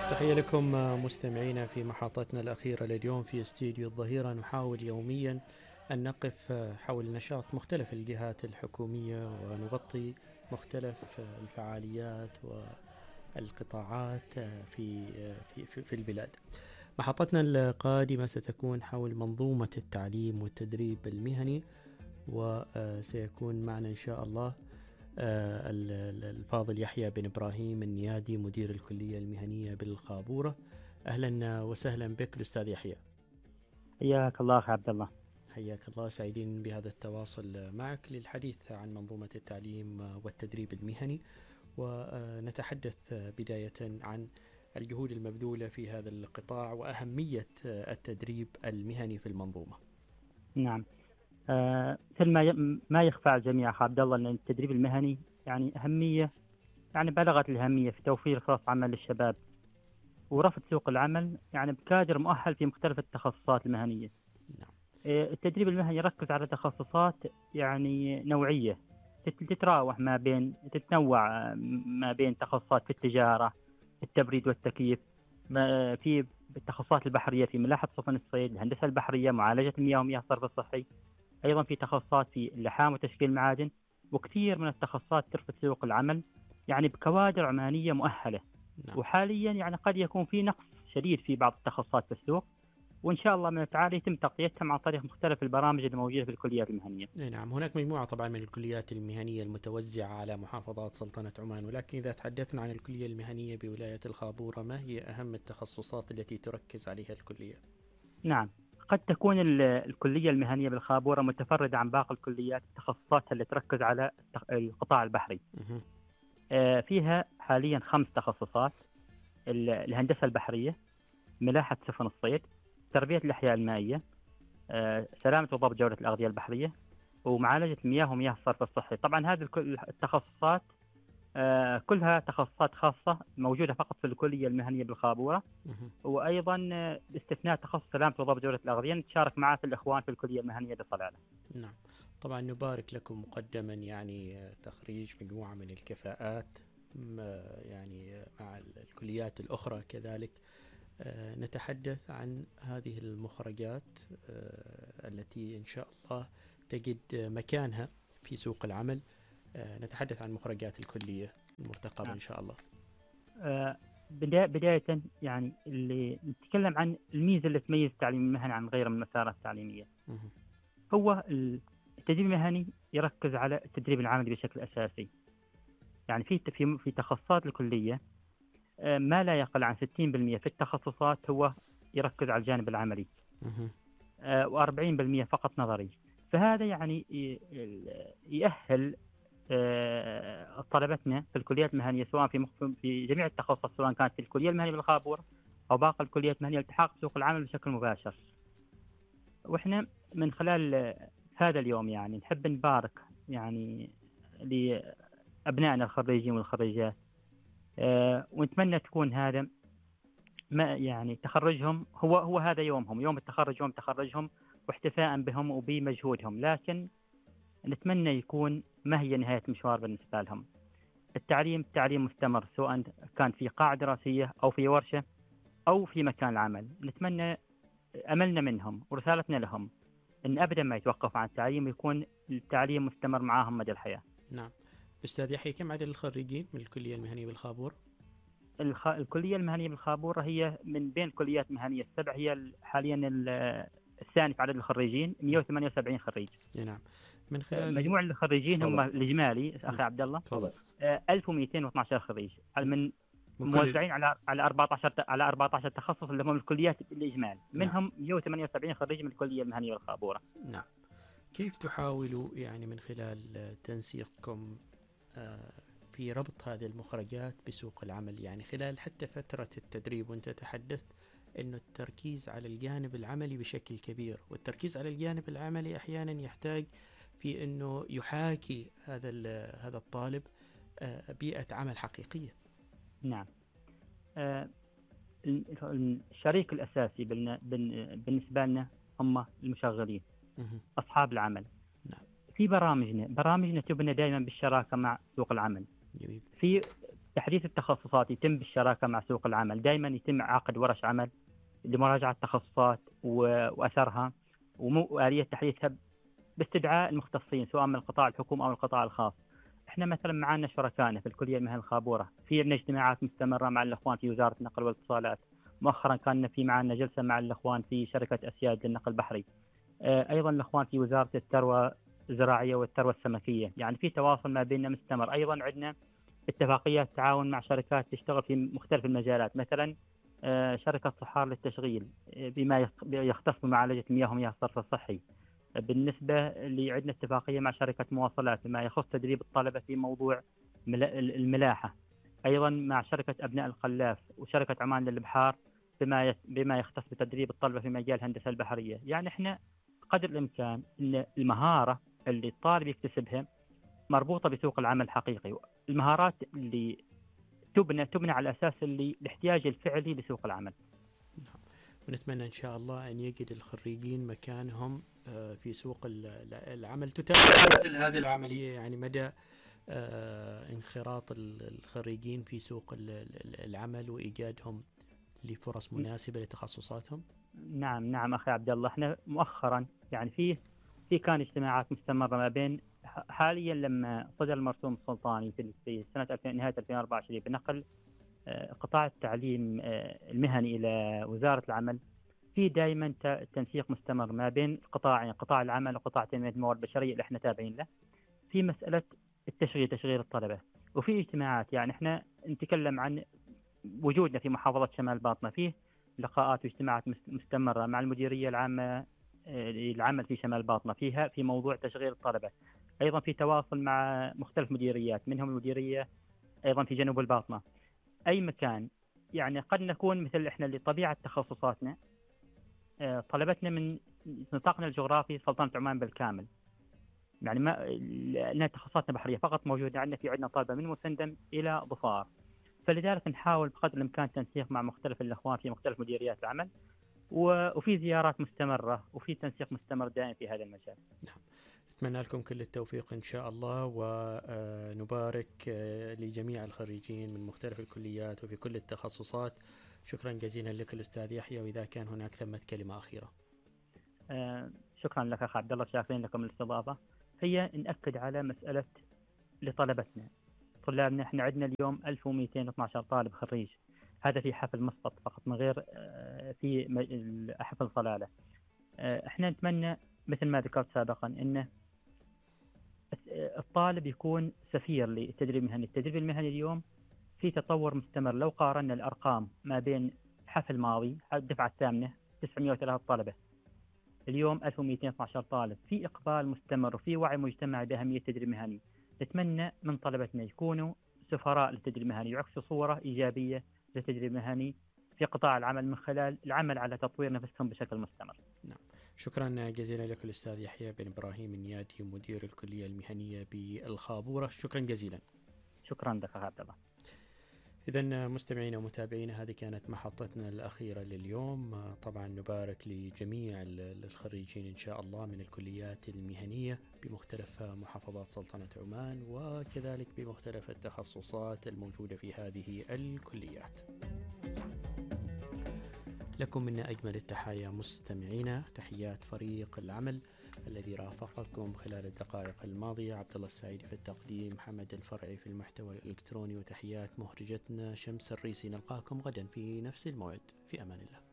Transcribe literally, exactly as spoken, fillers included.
تحية لكم مستمعينا في محطتنا الأخيرة لليوم في استديو الظهيرة. نحاول يوميا أن نقف حول نشاط مختلف الجهات الحكومية ونغطي مختلف الفعاليات والقطاعات في في في البلاد. محطتنا القادمة ستكون حول منظومة التعليم والتدريب المهني، وسيكون معنا إن شاء الله الفاضل يحيى بن إبراهيم النيادي مدير الكلية المهنية بالخابورة. أهلا وسهلا بك الأستاذ يحيى. حياك الله أخي عبد الله. حياك الله، سعيدين بهذا التواصل معك للحديث عن منظومة التعليم والتدريب المهني، ونتحدث بداية عن الجهود المبذولة في هذا القطاع وأهمية التدريب المهني في المنظومة. نعم، آه، مثل ما ما يخفى على الجميع أخي عبد الله أن التدريب المهني يعني أهمية، يعني بلغت الأهمية في توفير فرص عمل للشباب ورفع سوق العمل يعني بكادر مؤهل في مختلف التخصصات المهنية. نعم. آه، التدريب المهني يركز على تخصصات يعني نوعية تتراوح ما بين تتنوع ما بين تخصصات في التجارة، التبريد والتكييف، ما في التخصصات البحرية في ملاحة سفن الصيد، الهندسة البحرية، معالجة المياه ومياه الصرف الصحي، أيضا في تخصصات في اللحام وتشكيل المعادن، وكثير من التخصصات ترفع سوق العمل يعني بكوادر عمانية مؤهلة. نعم. وحاليا يعني قد يكون في نقص شديد في بعض التخصصات في السوق، وإن شاء الله من تعالى يتم تغطيتهم عن طريق مختلف البرامج الموجودة في الكليات المهنية. نعم، هناك مجموعة طبعا من الكليات المهنية المتوزعة على محافظات سلطنة عمان، ولكن إذا تحدثنا عن الكلية المهنية بولاية الخابورة، ما هي أهم التخصصات التي تركز عليها الكلية؟ نعم، قد تكون الكلية المهنية بالخابورة متفردة عن باقي الكليات التخصصات اللي تركز على القطاع البحري. مه. فيها حاليا خمس تخصصات: الهندسة البحرية، ملاحة سفن الصيد، تربية الأحياء المائية، سلامة وضبط جودة الأغذية البحرية، ومعالجة المياه ومياه الصرف الصحي. طبعا هذه التخصصات كلها تخصصات خاصة موجودة فقط في الكلية المهنية بالخابورة. وأيضا باستثناء تخصص سلامة وضبط جودة الأغذية نتشارك معه في الإخوان في الكلية المهنية بصلالة. نعم، طبعا نبارك لكم مقدما يعني تخريج مجموعة من الكفاءات يعني مع الكليات الأخرى كذلك. نتحدث عن هذه المخرجات التي إن شاء الله تجد مكانها في سوق العمل. نتحدث عن مخرجات الكلية المرتقبة. نعم. إن شاء الله. بداية يعني اللي نتكلم عن الميزة اللي تميز التعليم المهني عن غيره من المسارات التعليمية. مه. هو التدريب المهني يركز على التدريب العملي بشكل أساسي. يعني في في في تخصصات الكلية ما لا يقل عن ستين بالمئة في التخصصات هو يركز على الجانب العملي، وأربعين بالمئة فقط نظري. فهذا يعني يأهل طلبتنا في الكليات المهنية سواء في في جميع التخصصات، سواء كانت في الكلية المهنية بالخابورة أو باقي الكليات المهنية، الالتحاق بسوق العمل بشكل مباشر. وإحنا من خلال هذا اليوم يعني نحب نبارك يعني لأبنائنا الخريجين والخريجات، أه ونتمنى تكون هذا ما يعني تخرجهم هو هو هذا يومهم، يوم التخرج يوم تخرجهم واحتفاء بهم وبمجهودهم، لكن نتمنى يكون ما هي نهاية مشوار بالنسبة لهم. التعليم تعليم مستمر سواء كان في قاعة دراسية أو في ورشة أو في مكان العمل. نتمنى أملنا منهم ورسالتنا لهم أن أبدا ما يتوقف عن التعليم، يكون التعليم مستمر معاهم مدى الحياة. نعم. أستاذ يحيى، كم عدد الخريجين من الكلية المهنية بالخابورة؟ الخ... الكلية المهنية بالخابورة هي من بين كليات مهنية السبع هي حاليا الثاني في عدد الخريجين، مئة وثمانية وسبعين خريج. نعم. من خلال مجموع الخريجين هم الإجمالي أخي عبد الله ألف ومئتين واثني عشر خريج، من موزعين على على أربعة عشر على أربعة عشر تخصص اللي هم الكليات الإجمال، منهم نعم. مئة وثمانية وسبعين خريج من الكلية المهنية بالخابورة. نعم. كيف تحاولوا يعني من خلال تنسيقكم في ربط هذه المخرجات بسوق العمل، يعني خلال حتى فترة التدريب؟ وانت تحدثت انه التركيز على الجانب العملي بشكل كبير، والتركيز على الجانب العملي احيانا يحتاج في انه يحاكي هذا هذا الطالب بيئة عمل حقيقية. نعم. آه الشريك الاساسي بالنسبة لنا هم المشغلين، اصحاب العمل. نعم. في برامجنا برامجنا تبنى دائما بالشراكة مع سوق العمل. جميل. في تحديث التخصصات يتم بالشراكة مع سوق العمل، دائما يتم عقد ورش عمل لمراجعة التخصصات وأثرها وآلية تحديثها باستدعاء المختصين سواء من القطاع الحكومي أو القطاع الخاص. احنا مثلا معنا شركائنا في الكلية المهنية الخابورة، في عندنا اجتماعات مستمرة مع الأخوان في وزارة النقل والاتصالات، مؤخرا كان في معنا جلسة مع الأخوان في شركة أسياد للنقل البحري، أيضا الأخوان في وزارة الثروة الزراعية والثروة السمكية. يعني في تواصل ما بيننا مستمر. أيضا عندنا اتفاقيات تعاون مع شركات تشتغل في مختلف المجالات، مثلا شركة صحار للتشغيل بما يختص بمعالجة المياه ومياه الصرف الصحي. بالنسبة لي عندنا اتفاقية مع شركة مواصلات بما يخص تدريب الطلبة في موضوع الملاحة. أيضا مع شركة أبناء القلاف وشركة عمان للبحار بما بما يختص بتدريب الطلبة في مجال الهندسة البحرية. يعني احنا قدر الإمكان أن المهارة اللي الطالب يكتسبها مربوطة بسوق العمل الحقيقي، المهارات اللي تبنى تبنى على أساس اللي الاحتياج الفعلي لسوق العمل. ونتمنى إن شاء الله أن يجد الخريجين مكانهم في سوق العمل. تتابع مثل هذه العملية يعني مدى انخراط الخريجين في سوق العمل وإيجادهم لفرص مناسبة لتخصصاتهم؟ نعم نعم أخي عبد الله، احنا مؤخرا يعني في في كان اجتماعات مستمرة ما بين حاليا لما صدر المرسوم السلطاني في سنة نهاية ألفين وأربعة وعشرين بنقل قطاع التعليم المهني إلى وزارة العمل، في دائما تنسيق مستمر ما بين قطاعين، قطاع العمل وقطاع تنمية الموارد البشرية اللي احنا تابعين له، في مسألة التشغيل تشغيل الطلبة. وفي اجتماعات يعني احنا نتكلم عن وجودنا في محافظة شمال باطنة، فيه لقاءات واجتماعات مستمرة مع المديرية العامة العمل في شمال باطنة فيها في موضوع تشغيل الطلبة. أيضا في تواصل مع مختلف مديريات منهم المديرية أيضا في جنوب الباطنة. أي مكان يعني قد نكون مثل إحنا لطبيعة تخصصاتنا طلبتنا من نطاقنا الجغرافي سلطنة عمان بالكامل، يعني ما لأن تخصصاتنا بحرية فقط موجودة عندنا، في عندنا طلبة من مسندم إلى ظفار، فلذلك نحاول بقدر الإمكان تنسيق مع مختلف الأخوان في مختلف مديريات العمل، وفي زيارات مستمرة وفي تنسيق مستمر دائم في هذا المجال. نعم. أتمنى لكم كل التوفيق إن شاء الله، ونبارك لجميع الخريجين من مختلف الكليات وفي كل التخصصات. شكرا جزيلا لك الأستاذ يحيى، وإذا كان هناك ثمة كلمة أخيرة. آه شكرا لك أخ عبد الله، شاكرين لكم الاستضافة. هي نأكد على مسألة لطلبتنا طلابنا، احنا عندنا اليوم ألف ومئتين واثني عشر طالب خريج، هذا في حفل مسقط فقط من غير في حفل صلالة. احنا نتمنى مثل ما ذكرت سابقا ان الطالب يكون سفير للتدريب المهني. التدريب المهني اليوم في تطور مستمر، لو قارنا الأرقام ما بين حفل ماضي الدفعة الثامنة تسعمئة وثلاثة طلبة، اليوم ألف ومئتين واثني عشر طالب، في إقبال مستمر وفي وعي مجتمعي بأهمية التدريب المهني. نتمنى من طلبتنا يكونوا سفراء للتدريب المهني، يعكسوا صورة إيجابية للتدريب المهني في قطاع العمل من خلال العمل على تطوير نفسهم بشكل مستمر. نعم. شكرا جزيلا لك الأستاذ يحيى بن إبراهيم النيادي مدير الكلية المهنية بالخابورة، شكرا جزيلا. شكرا لك عبد الله. إذن مستمعينا ومتابعينا، هذه كانت محطتنا الأخيرة لليوم. طبعا نبارك لجميع الخريجين إن شاء الله من الكليات المهنية بمختلف محافظات سلطنة عمان، وكذلك بمختلف التخصصات الموجودة في هذه الكليات. لكم منا أجمل التحايا مستمعينا، تحيات فريق العمل الذي رافقكم خلال الدقائق الماضية، عبد الله السعيد في التقديم، محمد الفرعي في المحتوى الإلكتروني، وتحيات مخرجتنا شمس الريسي. نلقاكم غدا في نفس الموعد، في أمان الله.